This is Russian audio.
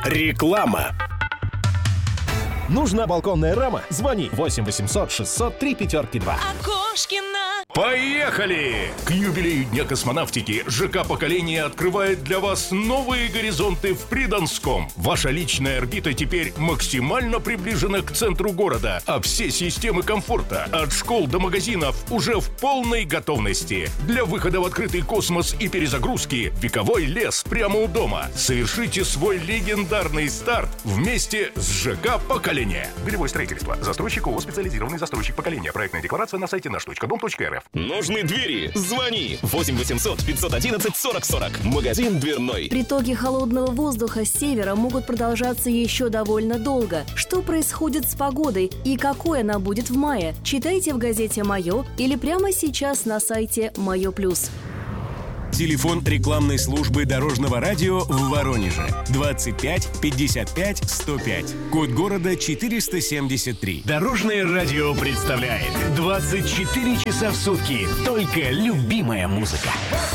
Реклама. Нужна балконная рама? Звони 8 800 603 5-2. Окошкина. Поехали! К юбилею Дня космонавтики ЖК «Поколение» открывает для вас новые горизонты в Придонском. Ваша личная орбита теперь максимально приближена к центру города, а все системы комфорта от школ до магазинов уже в полной готовности. Для выхода в открытый космос и перезагрузки вековой лес прямо у дома. Совершите свой легендарный старт вместе с ЖК «Поколение». Белевое строительство. Застройщик ООО «Специализированный застройщик поколения». Проектная декларация на сайте nаш.дом.рф. Нужны двери? Звони 8 800 511 40 40. Магазин «Дверной». Притоки холодного воздуха с севера могут продолжаться еще довольно долго. Что происходит с погодой и какой она будет в мае? Читайте в газете «Майо» или прямо сейчас на сайте «Майо Плюс». Телефон рекламной службы Дорожного радио в Воронеже 25 55 105. Код города 473. Дорожное радио представляет 24 часа в сутки только любимая музыка.